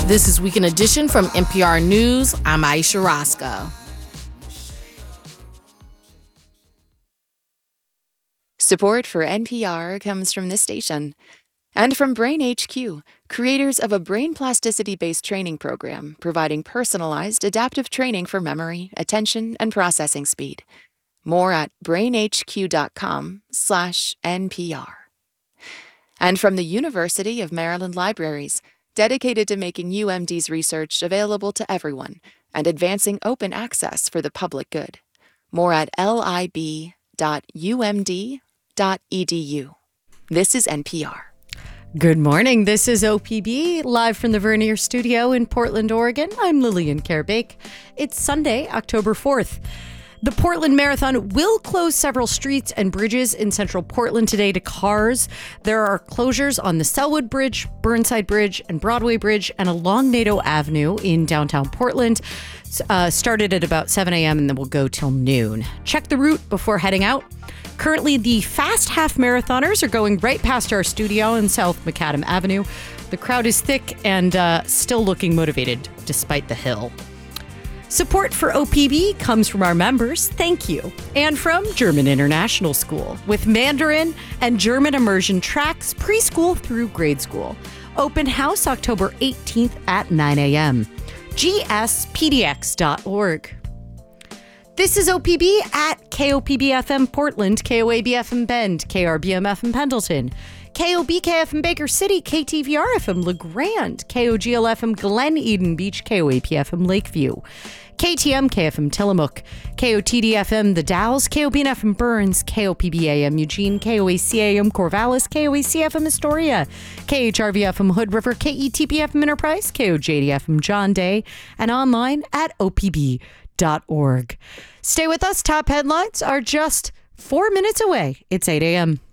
This is Weekend Edition from NPR News. I'm Aisha Roscoe. Support for NPR comes from this station and from Brain HQ, creators of a brain plasticity-based training program providing personalized adaptive training for memory, attention, and processing speed. More at brainhq.com/NPR. And from the University of Maryland Libraries, dedicated to making UMD's research available to everyone and advancing open access for the public good. More at lib.umd.edu. This is NPR. Good morning. This is OPB, live from the Vernier Studio in Portland, Oregon. I'm Lillian Kerbake. It's Sunday, October 4th. The Portland Marathon will close several streets and bridges in central Portland today to cars. There are closures on the Selwood Bridge, Burnside Bridge, and Broadway Bridge, and along Nadeau Avenue in downtown Portland. Started at about 7 a.m. and then will go till noon. Check the route before heading out. Currently, the fast half marathoners are going right past our studio on South Macadam Avenue. The crowd is thick and still looking motivated despite the hill. Support for OPB comes from our members, thank you, and from German International School, with Mandarin and German immersion tracks preschool through grade school. Open house October 18th at 9 a.m. gspdx.org. This is OPB at KOPB-FM Portland, KOAB-FM Bend, KRBM-FM Pendleton, KOBK-FM Baker City, KTVR-FM LeGrand, KOGL-FM Glen Eden Beach, KOAP-FM Lakeview, KTM-KFM Tillamook, KOTD-FM The Dalles, KOBN-FM Burns, KOPB-AM Eugene, KOAC-AM Corvallis, KOAC-FM Astoria, KHRV-FM Hood River, KETP-FM Enterprise, KOJD-FM John Day, and online at opb.org. Stay with us. Top headlines are just 4 minutes away. It's 8 a.m.